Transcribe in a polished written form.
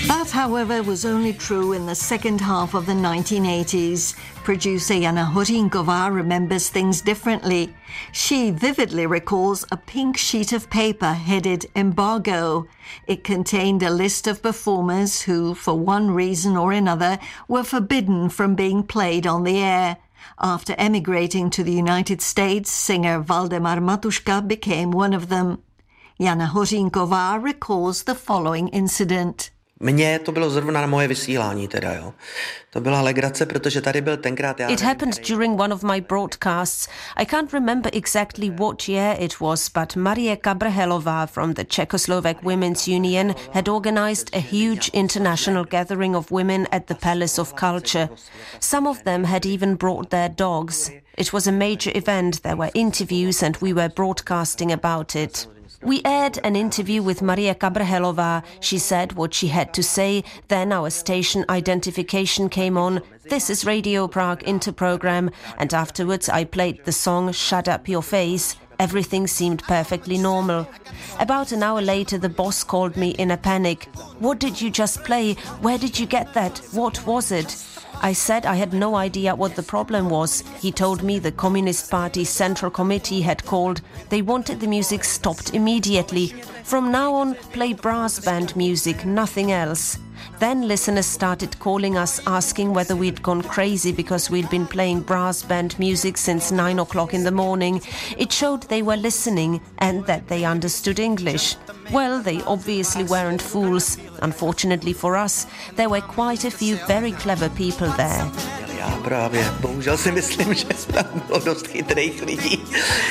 That, however, was only true in the second half of the 1980s. Producer Jana Hořínková remembers things differently. She vividly recalls a pink sheet of paper headed Embargo. It contained a list of performers who, for one reason or another, were forbidden from being played on the air. After emigrating to the United States, singer Valdemar Matuška became one of them. Jana Hořínková recalls the following incident. Mně to bylo zrovna na moje vysílání teda, jo. To byla legrace, protože tady byl tenkrát It happened during one of my broadcasts. I can't remember exactly what year it was, but Marie Kabrhelová from the Czechoslovak Women's Union had organized a huge international gathering of women at the Palace of Culture. Some of them had even brought their dogs. It was a major event, there were interviews and we were broadcasting about it. We aired an interview with Maria Kabrhelová. She said what she had to say. Then our station identification came on. This is Radio Prague Interprogram. And afterwards I played the song Shut Up Your Face. Everything seemed perfectly normal. About an hour later, the boss called me in a panic. What did you just play? Where did you get that? What was it? I said I had no idea what the problem was. He told me the Communist Party's Central Committee had called. They wanted the music stopped immediately. From now on, play brass band music, nothing else. Then listeners started calling us, asking whether we'd gone crazy because we'd been playing brass band music since 9 o'clock in the morning. It showed they were listening and that they understood English. Well, they obviously weren't fools. Unfortunately for us, there were quite a few very clever people there. Já právě, bohužel si myslím, že tam bylo dost chytrých lidí.